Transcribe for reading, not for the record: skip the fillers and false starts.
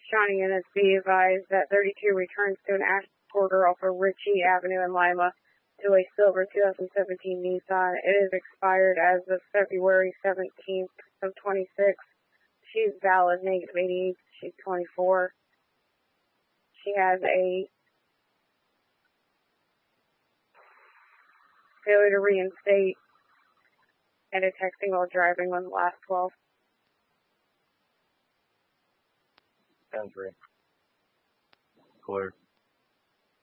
Shawnee units be advised that 32 returns to an Ash Porter off of Ritchie Avenue in Lima to a silver 2017 Nissan. It is expired as of February 17th of 26. She's valid, negative 88. She's 24. She has a failure to reinstate and a texting while driving on the last 12. 10-3. Clear.